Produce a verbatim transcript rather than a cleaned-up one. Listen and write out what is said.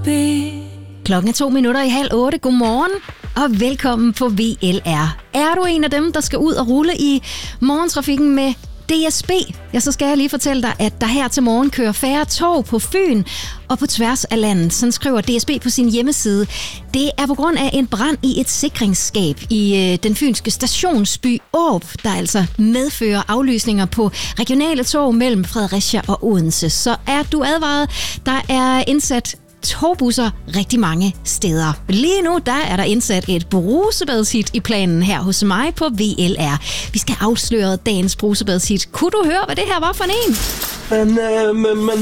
Klokken er to minutter i halv otte. Godmorgen og velkommen på V L R. Er du en af dem, der skal ud og rulle i morgentrafikken med D S B, ja, så skal jeg lige fortælle dig, at der her til morgen kører færre tog på Fyn og på tværs af landet. Sådan skriver D S B på sin hjemmeside. Det er på grund af en brand i et sikringsskab i øh, den fynske stationsby Aarup, der altså medfører aflysninger på regionale tog mellem Fredericia og Odense. Så er du advaret, der er indsat togbusser rigtig mange steder. Lige nu, der er der indsat et brusebadshit i planen her hos mig på V L R. Vi skal afsløre dagens brusebadshit. Kunne du høre, hvad det her var for en? Men, øh, men, men